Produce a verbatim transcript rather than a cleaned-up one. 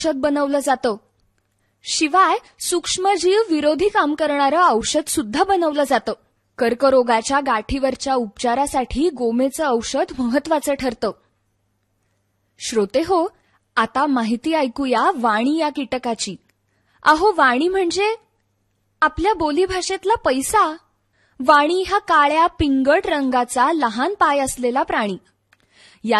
औषध बनवलं जातं. शिवाय सूक्ष्मजीव विरोधी काम करणारं औषध सुद्धा बनवलं जातं. कर्करोगाच्या गाठीवरच्या उपचारासाठी गोमेचं औषध महत्वाचं ठरतं. श्रोते हो, आता माहिती ऐकूया वाणी या कीटकाची. अहो, वाणी म्हणजे आपल्या बोलीभाषेतला पैसा. वाणी हा काळ्या पिंगट रंगाचा लहान पाय असलेला प्राणी.